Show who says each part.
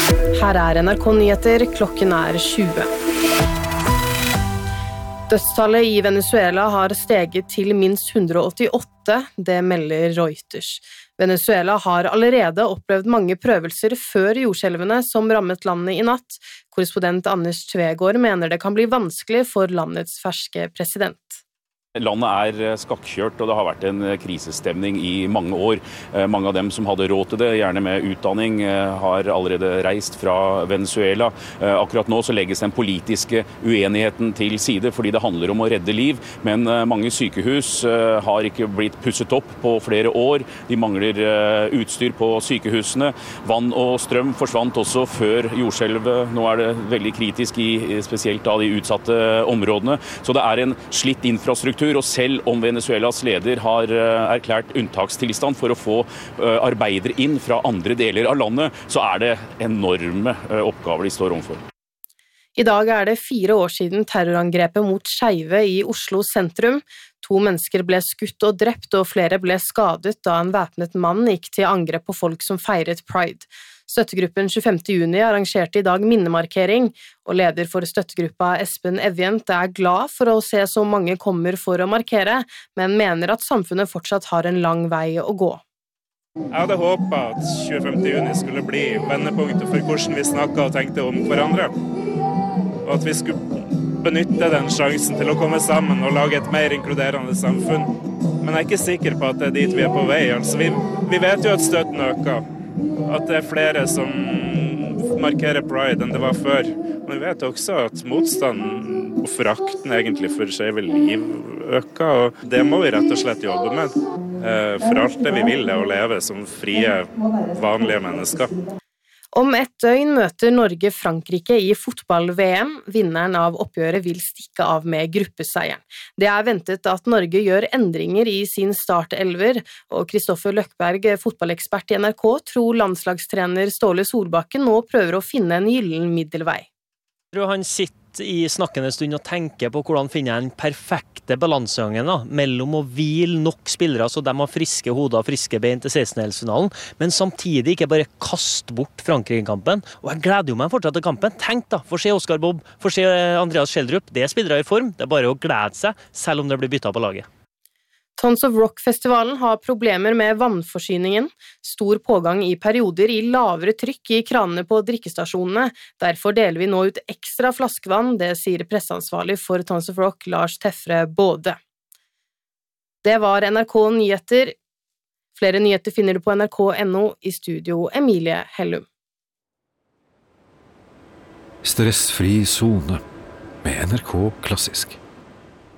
Speaker 1: Her NRK Nyheter, klokken 20. Dødstallet i Venezuela har steget til minst 188, det melder Reuters. Venezuela har allerede opplevd mange prøvelser før jordskjelvene som rammet landet i natt. Korrespondent Anders Tvegård mener det kan bli vanskelig for landets ferske president.
Speaker 2: Landet skakkjørt, og det har vært en krisestemning i mange år. Mange av dem som hadde råd til det, gjerne med utdanning, har allerede reist fra Venezuela. Akkurat nå så legges den politiske uenigheten til side, fordi det handler om å redde liv. Men mange sykehus har ikke blitt pusset opp på flere år. De mangler utstyr på sykehusene. Vann og strøm forsvant også før jordskjelvet. Nå det veldig kritisk i spesielt av de utsatte områdene. Så det en slitt infrastruktur. Og selv om Venezuelas leder har erklært unntakstilstand for å få arbeidere inn fra andre deler av landet, så det enorme oppgaver de står overfor.
Speaker 1: I dag det 4 år siden terrorangrepet mot skeive i Oslo sentrum. 2 mennesker ble skutt og drept, og flere ble skadet da en væpnet mann gikk til angrep på folk som feiret Pride. Støttegruppen 25. juni arrangerte i dag minnemarkering, og leder for støttegruppa Espen Evjent glad for å se så mange kommer for å markere, men mener at samfunnet fortsatt har en lang vei å gå.
Speaker 3: Jeg hadde håpet at 25. juni skulle bli vendepunktet for hvordan vi snakket og tenkte om hverandre, og at vi skulle benytte den sjansen til å komme sammen og lage et mer inkluderende samfunn. Men jeg ikke sikker på at det dit vi på vei. Altså, vi vet jo at støtten øker, at det flere som markerer Pride enn det var før. Men vi vet også at motstanden og forakten egentlig for skeive liv øker, og det må vi rett og slett jobbe med. For alt det vi vil å leve som frie, vanlige mennesker.
Speaker 1: Om et døgn møter Norge Frankrike i fotball-VM. Vinneren av oppgjøret vil stikke av med gruppeseieren. Det ventet at Norge gjør endringer i sin startelver, og Kristoffer Løkberg, fotballekspert i NRK, tror landslagstrener Ståle Solbakken nå prøver å finne en gyllen middelvei.
Speaker 4: Jeg tror han sitter i snakkende stund og tenker på hvordan finne den perfekte balansegangen mellom å hvile nok spillere så de har friske hoder og friske bein til 16-delsfinalen, men samtidig ikke bare kaste bort Frankrike-kampen. Og jeg gleder meg fortsatt til kampen. Tenk få se Oscar Bob, få se Andreas Schjelderup. Det spillere i form. Det bare å glede seg, selv om det blir byttet på laget.
Speaker 1: Tons of Rock-festivalen har problemer med vannforsyningen. Stor pågang i perioder i lavere trykk i kranene på drikkestasjonene. Derfor deler vi nå ut ekstra flaskevann, det sier presseansvarlig for Tons of Rock, Lars Tefre Både. Det var NRK Nyheter. Flere nyheter finner du på nrk.no. I studio Emilie Hellum.
Speaker 5: Stressfri zone med NRK Klassisk.